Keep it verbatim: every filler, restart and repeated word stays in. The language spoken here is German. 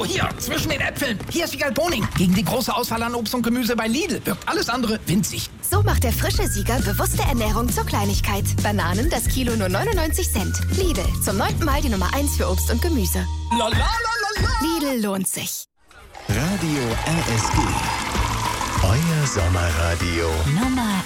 Oh, hier, zwischen den Äpfeln. Hier ist Wiegald Boning. Gegen die große Auswahl an Obst und Gemüse bei Lidl wirkt alles andere winzig. So macht der frische Sieger bewusste Ernährung zur Kleinigkeit. Bananen das Kilo nur neunundneunzig Cent. Lidl, zum neunten Mal die Nummer eins für Obst und Gemüse. La, la, la, la, la. Lidl lohnt sich. Radio R S G. Euer Sommerradio. Nummer